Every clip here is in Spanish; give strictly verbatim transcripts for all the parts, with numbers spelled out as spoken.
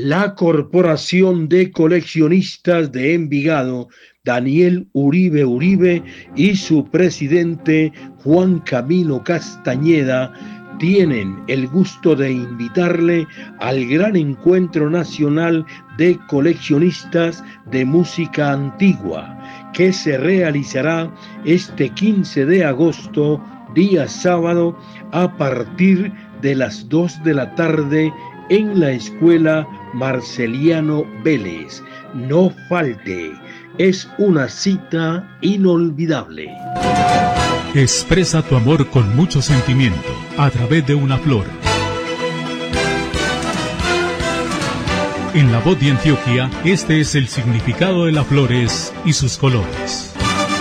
La Corporación de Coleccionistas de Envigado, Daniel Uribe Uribe, y su presidente Juan Camilo Castañeda tienen el gusto de invitarle al gran encuentro nacional de coleccionistas de música antigua, que se realizará este quince de agosto, día sábado, a partir de las dos de la tarde en la Escuela Marceliano Vélez. No falte, es una cita inolvidable. Expresa tu amor con mucho sentimiento a través de una flor. En La Voz de Antioquia, este es el significado de las flores y sus colores.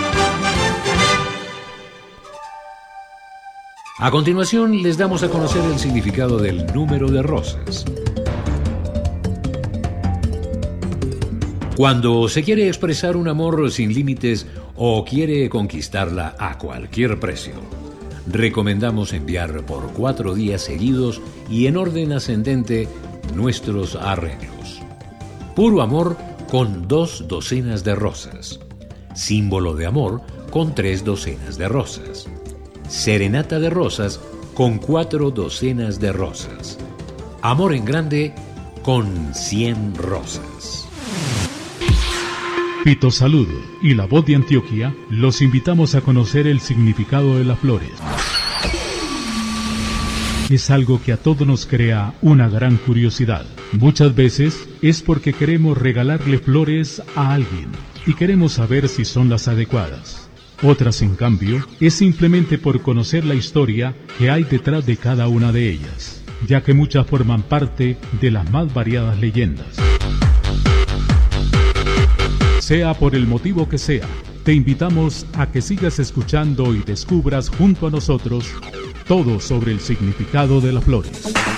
A continuación, les damos a conocer el significado del número de rosas. Cuando se quiere expresar un amor sin límites o quiere conquistarla a cualquier precio, recomendamos enviar por cuatro días seguidos y en orden ascendente nuestros arreglos. Puro amor con dos docenas de rosas. Símbolo de amor con tres docenas de rosas. Serenata de rosas con cuatro docenas de rosas. Amor en grande con cien rosas. Pito Salud y La Voz de Antioquia los invitamos a conocer el significado de las flores. Es algo que a todos nos crea una gran curiosidad. Muchas veces es porque queremos regalarle flores a alguien y queremos saber si son las adecuadas. Otras, en cambio, es simplemente por conocer la historia que hay detrás de cada una de ellas, ya que muchas forman parte de las más variadas leyendas. Sea por el motivo que sea, te invitamos a que sigas escuchando y descubras junto a nosotros todo sobre el significado de las flores.